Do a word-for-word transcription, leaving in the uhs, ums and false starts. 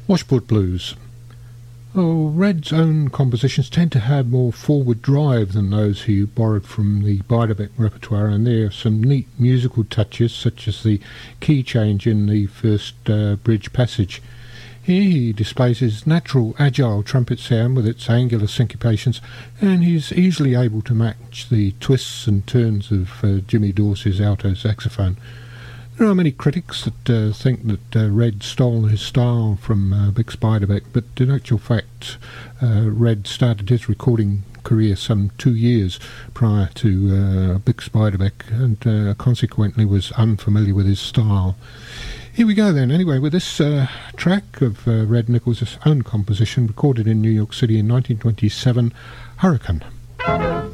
Washboard Blues. Oh, Red's own compositions tend to have more forward drive than those he borrowed from the Beiderbecke repertoire, and there are some neat musical touches, such as the key change in the first uh, bridge passage. Here he displays his natural, agile trumpet sound with its angular syncopations, and he's easily able to match the twists and turns of uh, Jimmy Dorsey's alto saxophone. There are many critics that uh, think that uh, Red stole his style from uh, Bix Beiderbecke, but in actual fact, uh, Red started his recording career some two years prior to uh, Bix Beiderbecke, and uh, consequently was unfamiliar with his style. Here we go then, anyway, with this uh, track of uh, Red Nichols' own composition, recorded in New York City in nineteen twenty-seven, Hurricane.